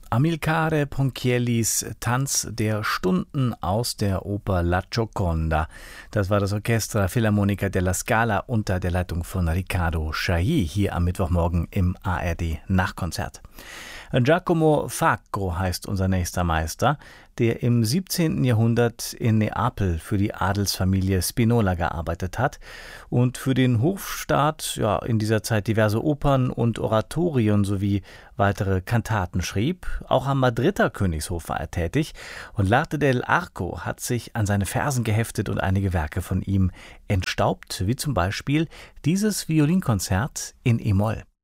Amilcare Ponchiellis Tanz der Stunden aus der Oper La Gioconda. Das war das Orchestra Filarmonica della Scala unter der Leitung von Riccardo Chailly hier am Mittwochmorgen im ARD Nachkonzert. Giacomo Facco heißt unser nächster Meister, der im 17. Jahrhundert in Neapel für die Adelsfamilie Spinola gearbeitet hat und für den Hofstaat in dieser Zeit diverse Opern und Oratorien sowie weitere Kantaten schrieb. Auch am Madrider Königshof war er tätig und L'Arte dell'Arco hat sich an seine Fersen geheftet und einige Werke von ihm entstaubt, wie zum Beispiel dieses Violinkonzert in E-Moll.